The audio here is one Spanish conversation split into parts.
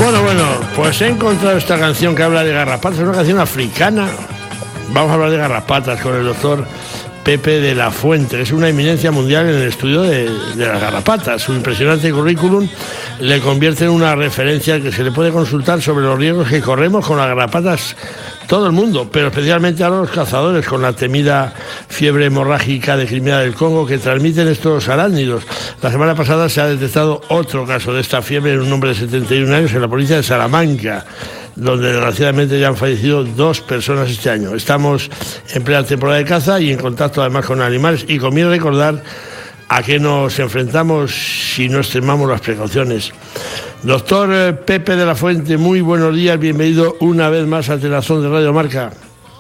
Bueno, pues he encontrado esta canción que habla de garrapatas, es una canción africana. Vamos a hablar de garrapatas con el doctor Pepe de la Fuente. Es una eminencia mundial en el estudio de las garrapatas. Su impresionante currículum le convierte en una referencia que se le puede consultar sobre los riesgos que corremos con las garrapatas todo el mundo, pero especialmente a los cazadores, con la temida fiebre hemorrágica de Crimea del Congo que transmiten estos arácnidos. La semana pasada se ha detectado otro caso de esta fiebre en un hombre de 71 años en la provincia de Salamanca, donde desgraciadamente ya han fallecido 2 personas este año. Estamos en plena temporada de caza y en contacto además con animales, y conviene recordar a qué nos enfrentamos si no extremamos las precauciones. Doctor Pepe de la Fuente, muy buenos días, bienvenido una vez más a Telazón de Radio Marca.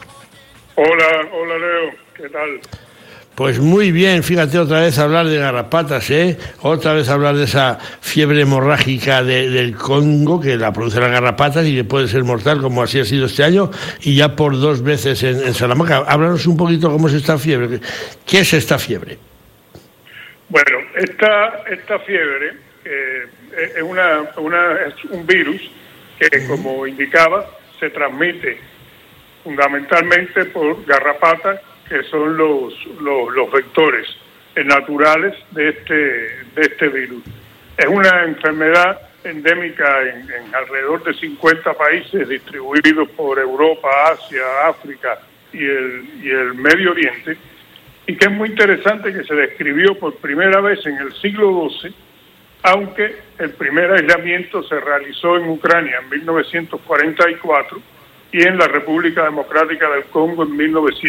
Hola Leo, ¿qué tal? Pues muy bien, fíjate, otra vez hablar de garrapatas, otra vez hablar de esa fiebre hemorrágica del Congo que la produce las garrapatas y que puede ser mortal, como así ha sido este año, y ya por 2 veces en Salamanca. Háblanos un poquito cómo es esta fiebre. ¿Qué es esta fiebre? Bueno, esta fiebre es un virus que, como indicaba, se transmite fundamentalmente por garrapatas, que son los vectores naturales de este virus. Es una enfermedad endémica en alrededor de 50 países distribuidos por Europa, Asia, África y el Medio Oriente, y que es muy interesante que se describió por primera vez en el siglo XII, aunque el primer aislamiento se realizó en Ucrania en 1944 y en la República Democrática del Congo en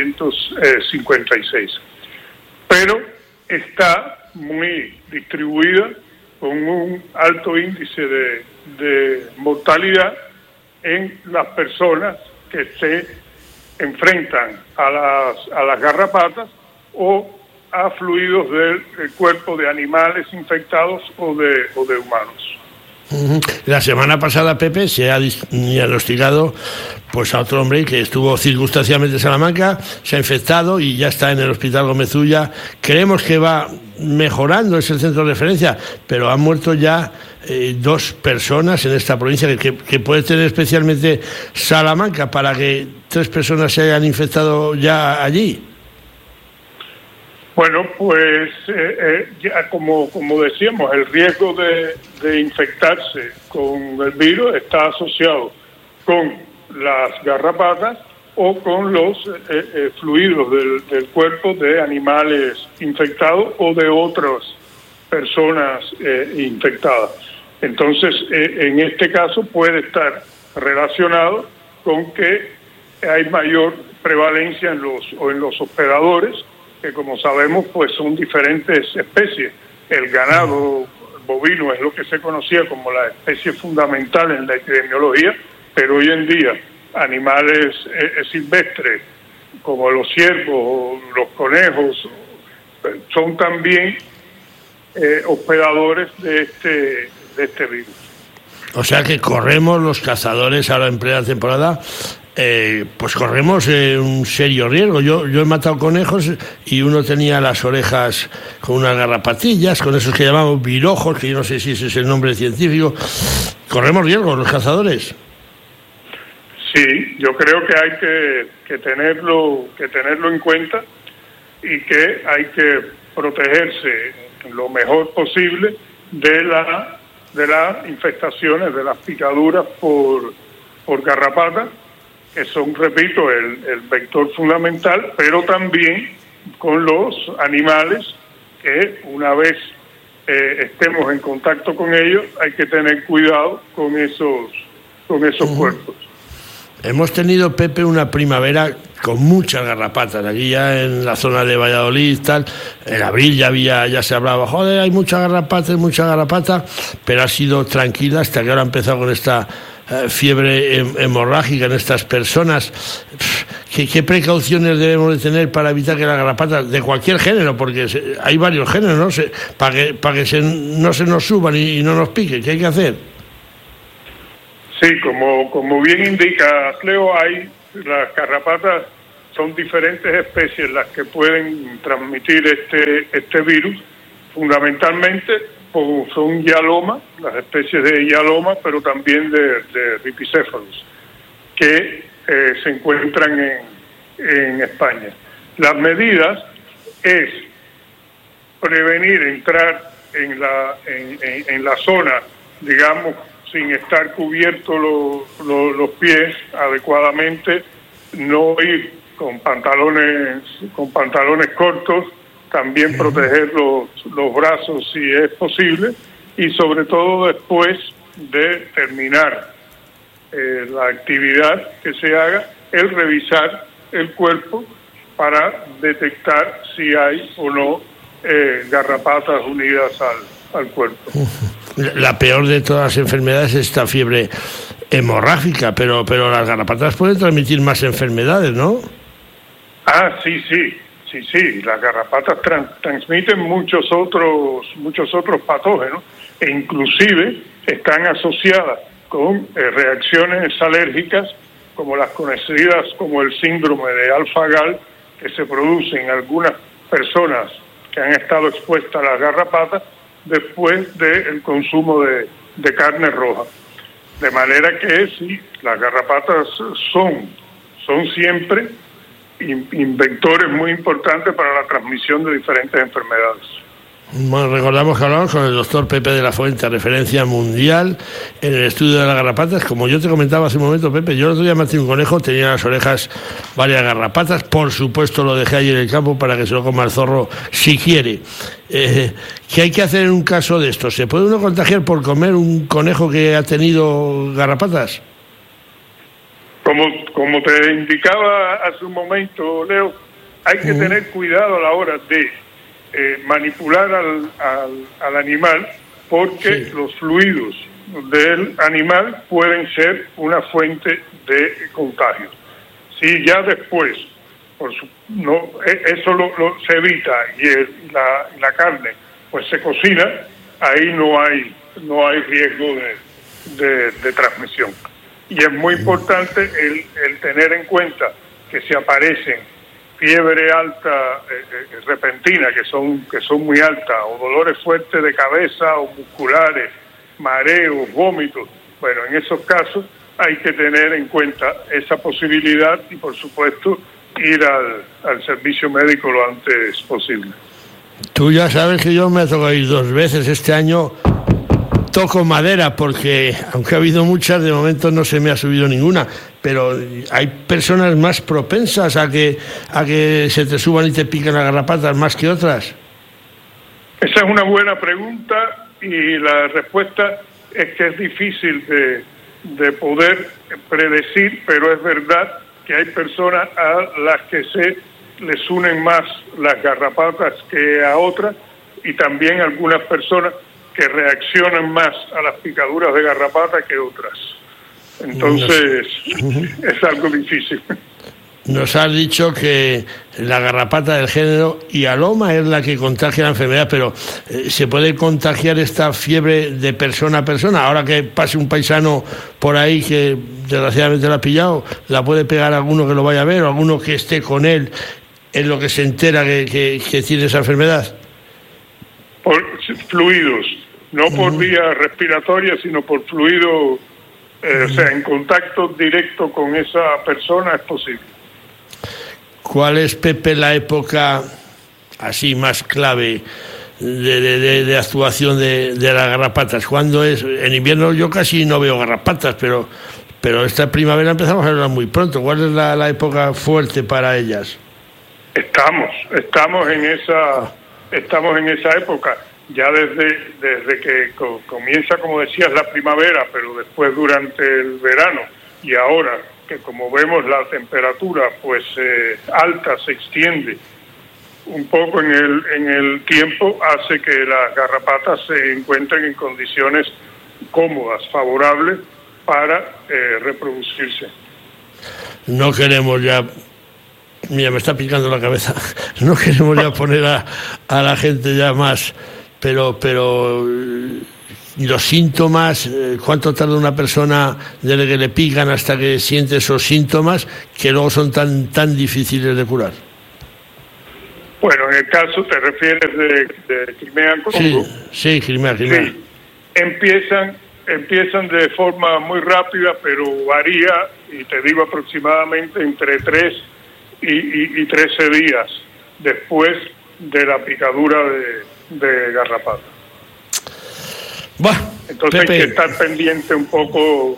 1956. Pero está muy distribuida, con un alto índice de mortalidad en las personas que se enfrentan a las garrapatas o a fluidos del cuerpo de animales infectados o de humanos. La semana pasada, Pepe, se ha diagnosticado pues a otro hombre que estuvo circunstancialmente en Salamanca, se ha infectado y ya está en el Hospital Gómez Ulla. Creemos que va mejorando, es el centro de referencia, pero han muerto ya 2 personas en esta provincia, que puede tener especialmente Salamanca para que 3 personas se hayan infectado ya allí. Bueno, pues ya como decíamos, el riesgo de infectarse con el virus está asociado con las garrapatas o con los fluidos del cuerpo de animales infectados o de otras personas infectadas. Entonces, en este caso puede estar relacionado con que hay mayor prevalencia en los hospedadores, que como sabemos pues son diferentes especies. El ganado bovino es lo que se conocía como la especie fundamental en la epidemiología, pero hoy en día animales silvestres como los ciervos o los conejos son también hospedadores de este virus. O sea que corremos los cazadores ahora en plena temporada, pues corremos un serio riesgo. Yo he matado conejos y uno tenía las orejas con unas garrapatillas, con esos que llamamos virojos, que yo no sé si ese es el nombre científico. ¿Corremos riesgo los cazadores? Sí, yo creo que hay que tenerlo en cuenta y que hay que protegerse lo mejor posible de las infestaciones, de las picaduras por garrapatas, que son, repito, el vector fundamental, pero también con los animales que una vez estemos en contacto con ellos hay que tener cuidado con esos cuerpos. Hemos tenido, Pepe, una primavera con muchas garrapatas. Aquí ya en la zona de Valladolid y tal, en abril ya se hablaba, joder, hay mucha garrapata, pero ha sido tranquila hasta que ahora ha empezado con esta fiebre hemorrágica en estas personas. ¿Qué precauciones debemos de tener para evitar que las garrapatas, de cualquier género, porque hay varios géneros, ¿no? Para que no se nos suban y no nos piquen? ¿Qué hay que hacer? Sí, como bien indica Leo, las garrapatas son diferentes especies las que pueden transmitir este virus. Fundamentalmente son yaloma, las especies de yaloma, pero también de Ripicéfalos, que se encuentran en España. Las medidas es prevenir entrar en la zona, digamos, sin estar cubiertos los pies adecuadamente, no ir con pantalones cortos, también proteger los brazos si es posible, y sobre todo después de terminar la actividad que se haga, el revisar el cuerpo para detectar si hay o no garrapatas unidas al cuerpo. La peor de todas las enfermedades es esta fiebre hemorrágica, pero las garrapatas pueden transmitir más enfermedades, ¿no? Ah, sí, las garrapatas transmiten muchos otros patógenos, e inclusive están asociadas con reacciones alérgicas como las conocidas como el síndrome de Alpha-Gal, que se produce en algunas personas que han estado expuestas a las garrapatas después del consumo de carne roja. De manera que sí, las garrapatas son siempre inventores muy importantes para la transmisión de diferentes enfermedades. Bueno, recordamos que hablamos con el doctor Pepe de la Fuente, referencia mundial en el estudio de las garrapatas. Como yo te comentaba hace un momento, Pepe, yo el otro día maté un conejo, tenía en las orejas varias garrapatas, por supuesto lo dejé allí en el campo para que se lo coma el zorro si quiere. ¿Qué hay que hacer en un caso de esto? ¿Se puede uno contagiar por comer un conejo que ha tenido garrapatas? Como te indicaba hace un momento, Leo, hay que tener cuidado a la hora de manipular al animal, porque los fluidos del animal pueden ser una fuente de contagio. Si ya después eso se evita y la carne pues se cocina, ahí no hay riesgo de transmisión. Y es muy importante el tener en cuenta que si aparecen fiebre alta repentina, que son muy altas, o dolores fuertes de cabeza o musculares, mareos, vómitos, bueno, en esos casos hay que tener en cuenta esa posibilidad y, por supuesto, ir al servicio médico lo antes posible. Tú ya sabes que yo me he tocado ir 2 veces este año. Toco madera porque, aunque ha habido muchas, de momento no se me ha subido ninguna, pero hay personas más propensas a que se te suban y te piquen las garrapatas más que otras. Esa es una buena pregunta y la respuesta es que es difícil de poder predecir, pero es verdad que hay personas a las que se les unen más las garrapatas que a otras, y también algunas personas que reaccionan más a las picaduras de garrapata que otras. Entonces, es algo difícil. Nos has dicho que la garrapata del género Yaloma es la que contagia la enfermedad, pero ¿se puede contagiar esta fiebre de persona a persona? Ahora que pase un paisano por ahí que desgraciadamente la ha pillado, ¿la puede pegar a alguno que lo vaya a ver o a alguno que esté con él en lo que se entera que tiene esa enfermedad? Por fluidos, no por vía respiratoria, sino por fluido, o sea, en contacto directo con esa persona es posible. ¿Cuál es, Pepe, la época así más clave de actuación de las garrapatas? ¿Cuándo es? En invierno yo casi no veo garrapatas, pero esta primavera empezamos a verlas muy pronto. ¿Cuál es la época fuerte para ellas? Estamos en esa época, ya desde que comienza, como decías, la primavera, pero después durante el verano, y ahora que, como vemos, la temperatura pues alta se extiende un poco en el tiempo, hace que las garrapatas se encuentren en condiciones cómodas, favorables para reproducirse. No queremos ya... Mira, me está picando la cabeza. No queremos ya poner a la gente ya más, pero los síntomas, ¿cuánto tarda una persona desde que le pican hasta que siente esos síntomas que luego son tan difíciles de curar? Bueno, en el caso te refieres de Crimea-Congo. Sí, Crimea. Sí, empiezan de forma muy rápida, pero varía, y te digo aproximadamente entre 3 y 13 días después de la picadura de garrapata. Entonces Pepe, hay que estar pendiente un poco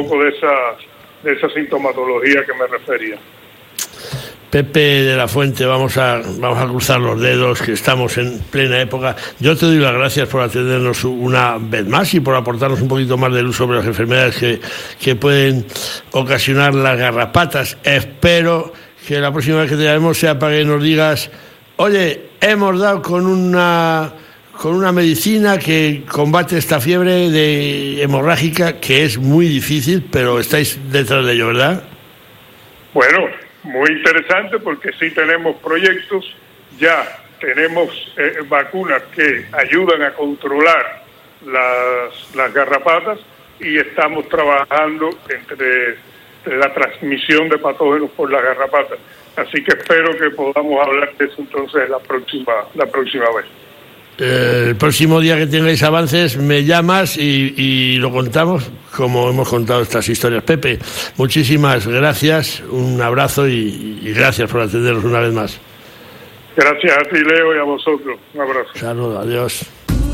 de esa sintomatología que me refería. Pepe de la Fuente, vamos a cruzar los dedos, que estamos en plena época. Yo te doy las gracias por atendernos una vez más y por aportarnos un poquito más de luz sobre las enfermedades que pueden ocasionar las garrapatas. Espero que la próxima vez que te llamemos sea para que nos digas: oye, hemos dado con una medicina que combate esta fiebre hemorrágica, que es muy difícil, pero estáis detrás de ello, ¿verdad? Bueno, muy interesante, porque sí tenemos proyectos, ya tenemos vacunas que ayudan a controlar las garrapatas, y estamos trabajando entre la transmisión de patógenos por las garrapatas. Así que espero que podamos hablar de eso entonces la próxima vez. El próximo día que tengáis avances me llamas y lo contamos como hemos contado estas historias. Pepe, muchísimas gracias, un abrazo y gracias por atendernos una vez más. Gracias a ti, Leo, y a vosotros. Un abrazo. Saludos, adiós.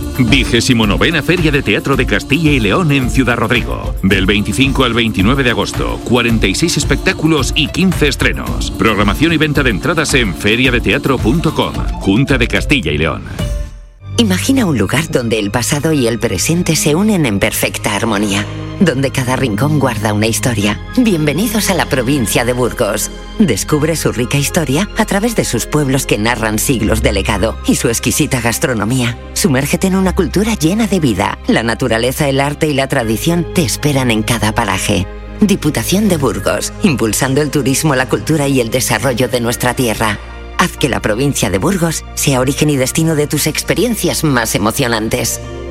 29ª Feria de Teatro de Castilla y León en Ciudad Rodrigo. Del 25 al 29 de agosto, 46 espectáculos y 15 estrenos. Programación y venta de entradas en feriadeteatro.com. Junta de Castilla y León. Imagina un lugar donde el pasado y el presente se unen en perfecta armonía, donde cada rincón guarda una historia. Bienvenidos a la provincia de Burgos. Descubre su rica historia a través de sus pueblos que narran siglos de legado y su exquisita gastronomía. Sumérgete en una cultura llena de vida. La naturaleza, el arte y la tradición te esperan en cada paraje. Diputación de Burgos, impulsando el turismo, la cultura y el desarrollo de nuestra tierra. Haz que la provincia de Burgos sea origen y destino de tus experiencias más emocionantes.